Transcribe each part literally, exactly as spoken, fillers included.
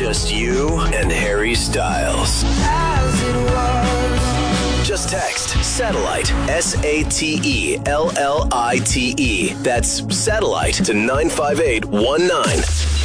Just you and Harry Styles. As it was. Just text SATELLITE, S A T E L L I T E. That's SATELLITE to nine five eight one nine.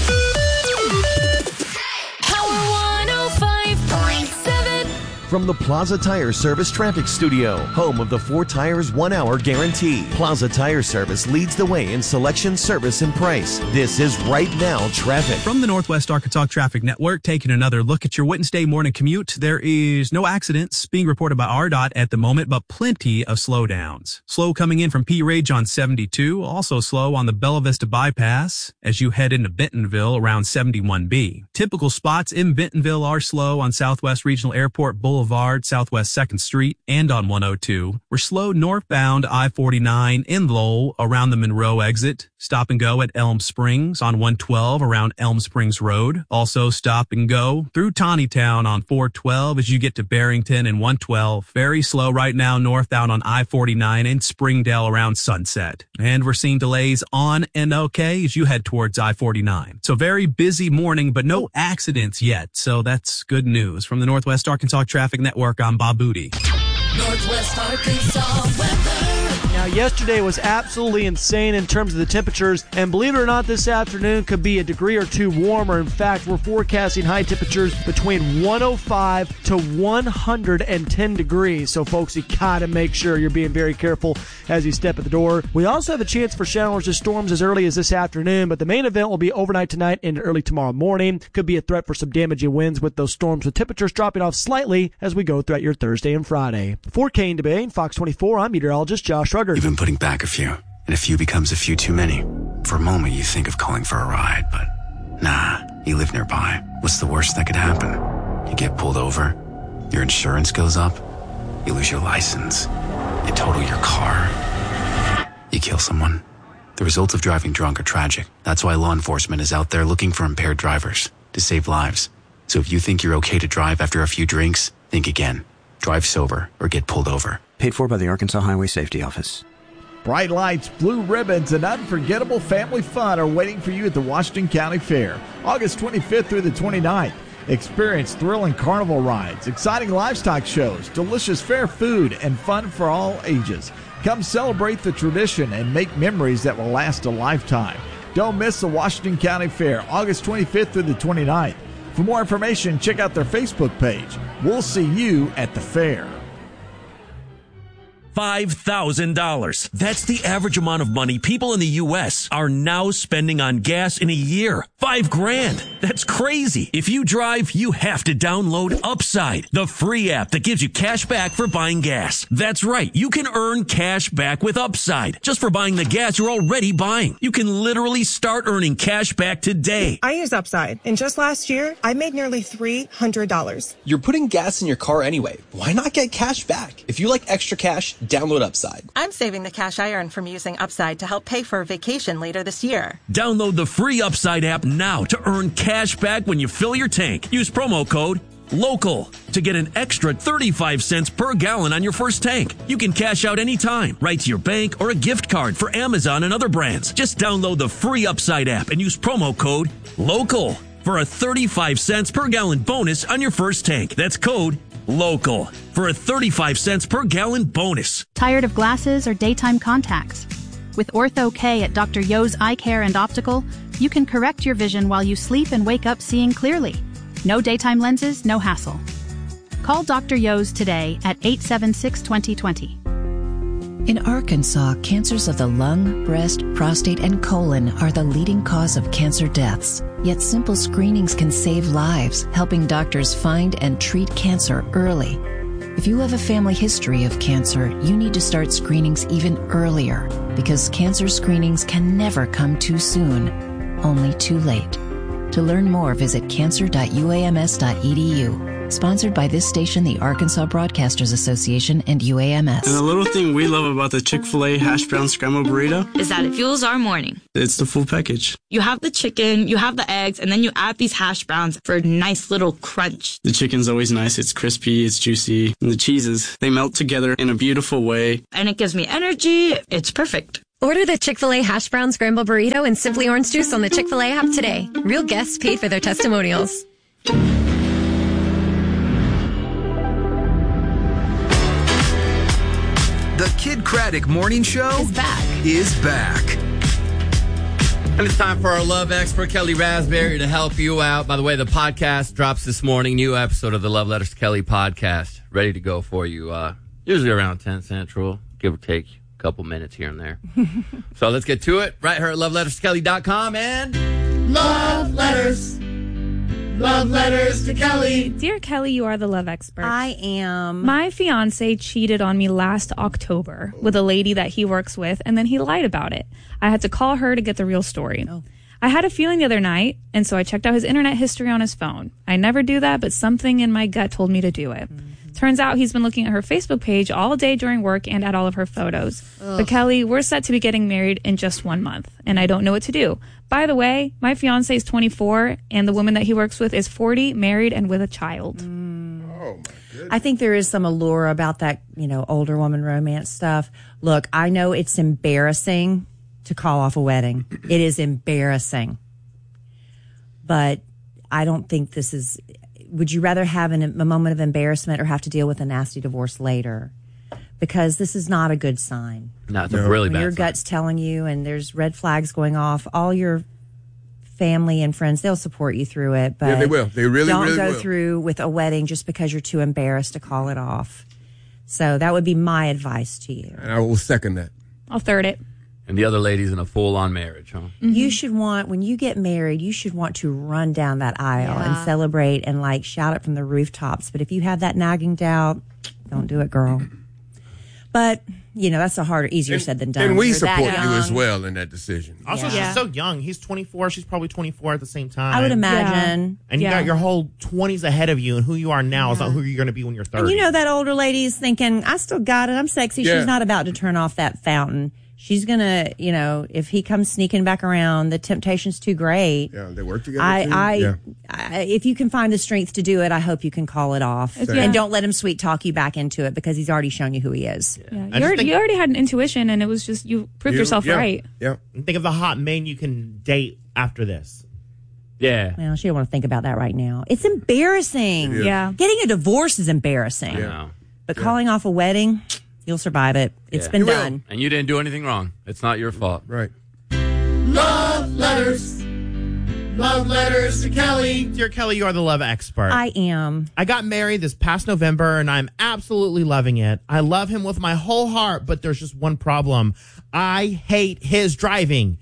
From the Plaza Tire Service Traffic Studio, home of the four tires, one hour guarantee. Plaza Tire Service leads the way in selection, service, and price. This is Right Now Traffic. From the Northwest Arkansas Traffic Network, taking another look at your Wednesday morning commute. There is no accidents being reported by R D O T at the moment, but plenty of slowdowns. Slow coming in from Pea Ridge on seventy-two, also slow on the Bella Vista Bypass as you head into Bentonville around seventy-one B. Typical spots in Bentonville are slow on Southwest Regional Airport Boulevard. Boulevard, Southwest second Street, and on one oh two. We're slow northbound I forty-nine in Lowell around the Monroe exit. Stop and go at Elm Springs on one twelve around Elm Springs Road. Also stop and go through Tawnytown on four twelve as you get to Barrington and one twelve. Very slow right now northbound on I forty-nine in Springdale around Sunset. And we're seeing delays on N O K as you head towards I forty-nine. So very busy morning, but no accidents yet. So that's good news. From the Northwest Arkansas Traffic Network, I'm Bob Booty. Northwest Arkansas weather. Now, yesterday was absolutely insane in terms of the temperatures, and believe it or not, this afternoon could be a degree or two warmer. In fact, we're forecasting high temperatures between one oh five to one hundred ten degrees. So, folks, you gotta make sure you're being very careful as you step at the door. We also have a chance for showers and storms as early as this afternoon, but the main event will be overnight tonight and early tomorrow morning. Could be a threat for some damaging winds with those storms, with temperatures dropping off slightly as we go throughout your Thursday and Friday. For Kane DeBay, Fox twenty-four, I'm meteorologist Josh Ruggers. You've been putting back a few, and a few becomes a few too many. For a moment, you think of calling for a ride, but nah, you live nearby. What's the worst that could happen? You get pulled over, your insurance goes up, you lose your license, you total your car, you kill someone. The results of driving drunk are tragic. That's why law enforcement is out there looking for impaired drivers to save lives. So if you think you're okay to drive after a few drinks, think again. Drive sober or get pulled over. Paid for by the Arkansas Highway Safety Office. Bright lights, blue ribbons, and unforgettable family fun are waiting for you at the Washington County Fair, August twenty-fifth through the twenty-ninth. Experience thrilling carnival rides, exciting livestock shows, delicious fair food, and fun for all ages. Come celebrate the tradition and make memories that will last a lifetime. Don't miss the Washington County Fair, August twenty-fifth through the twenty-ninth. For more information, check out their Facebook page. We'll see you at the fair. five thousand dollars. That's the average amount of money people in the U S are now spending on gas in a year. Five grand. That's crazy. If you drive, you have to download Upside, the free app that gives you cash back for buying gas. That's right. You can earn cash back with Upside just for buying the gas you're already buying. You can literally start earning cash back today. I use Upside, and just last year, I made nearly three hundred dollars. You're putting gas in your car anyway. Why not get cash back? If you like extra cash, download Upside. I'm saving the cash I earn from using Upside to help pay for a vacation later this year. Download the free Upside app now to earn cash back when you fill your tank. Use promo code LOCAL to get an extra thirty-five cents per gallon on your first tank. You can cash out anytime, right to your bank or a gift card for Amazon and other brands. Just download the free Upside app and use promo code LOCAL for a thirty-five cents per gallon bonus on your first tank. That's code LOCAL for a thirty-five cents per gallon bonus. Tired of glasses or daytime contacts? With Ortho K at Doctor Yo's Eye Care and Optical, you can correct your vision while you sleep and wake up seeing clearly. No daytime lenses, no hassle. Call Doctor Yo's today at eight seven six, two zero two zero. In Arkansas, cancers of the lung, breast, prostate, and colon are the leading cause of cancer deaths. Yet simple screenings can save lives, helping doctors find and treat cancer early. If you have a family history of cancer, you need to start screenings even earlier, because cancer screenings can never come too soon, only too late. To learn more, visit cancer dot U A M S dot E D U. Sponsored by this station, the Arkansas Broadcasters Association, and U A M S. And the little thing we love about the Chick-fil-A hash brown scrambled burrito is that it fuels our morning. It's the full package. You have the chicken, you have the eggs, and then you add these hash browns for a nice little crunch. The chicken's always nice. It's crispy, it's juicy. And the cheeses, they melt together in a beautiful way. And it gives me energy. It's perfect. Order the Chick-fil-A hash brown scramble burrito and Simply Orange Juice on the Chick-fil-A app today. Real guests paid for their testimonials. The Kid Craddock Morning Show is back. Is back. And it's time for our love expert, Kelly Raspberry, to help you out. By the way, the podcast drops this morning. New episode of the Love Letters to Kelly podcast. Ready to go for you. Uh, usually around ten Central, give or take a couple minutes here and there. So let's get to it. Right here at love letters to kelly dot com and... Love Letters. Love Letters to Kelly. Dear Kelly, you are the love expert. I am. My fiance cheated on me last October with a lady that he works with, and then he lied about it. I had to call her to get the real story. Oh. I had a feeling the other night, and so I checked out his internet history on his phone. I never do that, but something in my gut told me to do it. Mm-hmm. Turns out he's been looking at her Facebook page all day during work and at all of her photos. Ugh. But Kelly, we're set to be getting married in just one month, and I don't know what to do. By the way, my fiance is twenty-four, and the woman that he works with is forty, married, and with a child. Mm. Oh, my goodness. I think there is some allure about that, you know, older woman romance stuff. Look, I know it's embarrassing to call off a wedding. It is embarrassing. But I don't think this is... Would you rather have an, a moment of embarrassment or have to deal with a nasty divorce later? Because this is not a good sign. No, it's a really when bad your sign. gut's telling you and there's red flags going off, all your family and friends, they'll support you through it. But yeah, they will. They really, don't really go will. through with a wedding just because you're too embarrassed to call it off. So that would be my advice to you. And I will second that. I'll third it. And the other lady's in a full-on marriage, huh? Mm-hmm. You should want, when you get married, you should want to run down that aisle Yeah. and celebrate and like shout it from the rooftops. But if you have that nagging doubt, don't do it, girl. But, you know, that's a harder, easier said than done. And we You're that support you young. as well in that decision. Also, Yeah. she's so young. He's twenty-four. She's probably twenty-four at the same time. I would imagine. And you Yeah. got your whole twenties ahead of you, and who you are now is not who you're going to be when you're thirty. And you know that older lady is thinking, I still got it. I'm sexy. Yeah. She's not about to turn off that fountain. She's going to, you know, if he comes sneaking back around, the temptation's too great. Yeah, they work together. I, too. I, yeah. I, if you can find the strength to do it, I hope you can call it off. Same. And don't let him sweet talk you back into it because he's already shown you who he is. Yeah. You, already, you already had an intuition, and it was just you proved You- yourself yeah. right. Yeah. And think of the hot men you can date after this. Yeah. Well, she don't want to think about that right now. It's embarrassing. It is. Yeah. Getting a divorce is embarrassing. Yeah. But calling off a wedding, you'll survive it. It's Yeah. been You will. done. And you didn't do anything wrong. It's not your fault. Right. Love Letters. Love Letters to Kelly. Dear Kelly, you are the love expert. I am. I got married this past November, and I'm absolutely loving it. I love him with my whole heart, but there's just one problem. I hate his driving.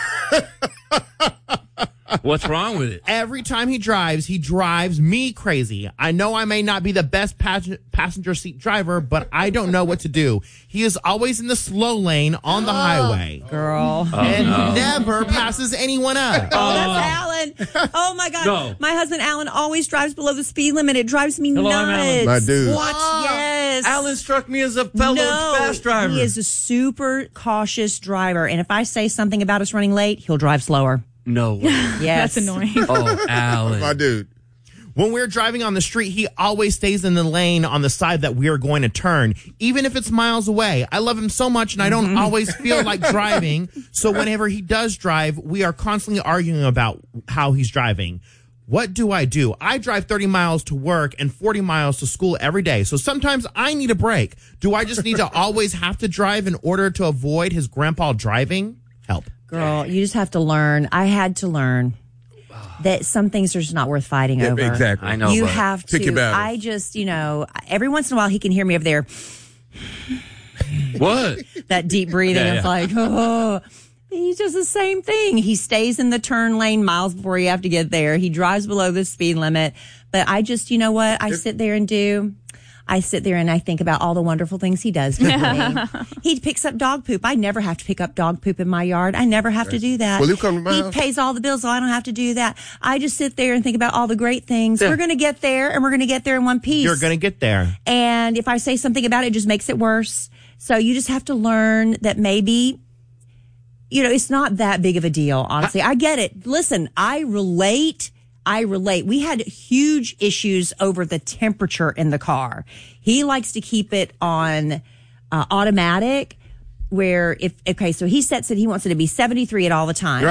What's wrong with it? Every time he drives, he drives me crazy. I know I may not be the best pas- passenger seat driver, but I don't know what to do. He is always in the slow lane on the highway. Girl. Oh, and no. never passes anyone up. Oh, that's Alan. Oh, my God. No. My husband, Alan, always drives below the speed limit. It drives me Hello, I'm nuts. Alan. My dude. What? Yes. Alan struck me as a fellow no, fast driver. He is a super cautious driver. And if I say something about us running late, he'll drive slower. No way. Yes. That's annoying. Oh, Alan. My dude. When we're driving on the street, he always stays in the lane on the side that we are going to turn, even if it's miles away. I love him so much, and I don't always feel like driving. So whenever he does drive, we are constantly arguing about how he's driving. What do I do? I drive thirty miles to work and forty miles to school every day. So sometimes I need a break. Do I just need to always have to drive in order to avoid his grandpa driving? Help. Girl, you just have to learn. I had to learn that some things are just not worth fighting Yeah, over. exactly. I know. You but have Pick your to. battles. I just, you know, every once in a while he can hear me over there. What? That deep breathing. Yeah, It's yeah. like, oh. He does the same thing. He stays in the turn lane miles before you have to get there. He drives below the speed limit. But I just, you know what? I sit there and do. I sit there and I think about all the wonderful things he does for me. He picks up dog poop. I never have to pick up dog poop in my yard. I never have to do that. Will you come to my he house? pays all the bills, so I don't have to do that. I just sit there and think about all the great things. Yeah. We're going to get there, and we're going to get there in one piece. You're going to get there. And if I say something about it, it just makes it worse. So you just have to learn that maybe, you know, it's not that big of a deal, honestly. I get it. Listen, I relate. I relate. We had huge issues over the temperature in the car. He likes to keep it on uh, automatic, where if, okay, so he sets it, he wants it to be seventy-three at all the time.